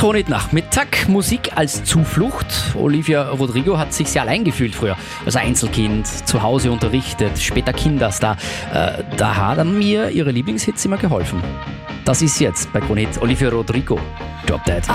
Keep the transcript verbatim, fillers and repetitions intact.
Kronit Nachmittag, Musik als Zuflucht. Olivia Rodrigo hat sich sehr allein gefühlt früher. Als Einzelkind, zu Hause unterrichtet, später Kinderstar. Äh, da hat mir ihre Lieblingshits immer geholfen. Das ist jetzt bei Kronit Olivia Rodrigo. Drop Dead.